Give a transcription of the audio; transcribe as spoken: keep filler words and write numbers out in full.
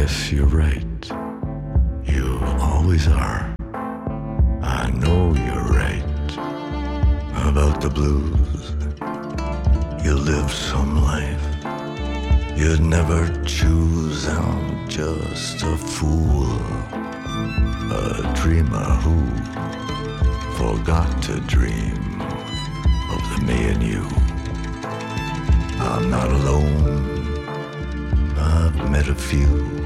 Yes, you're right. You always are. I know you're right about the blues. You live some life you'd never choose. I'm just a fool, a dreamer who forgot to dream of the me and you. I'm not alone. I've met a few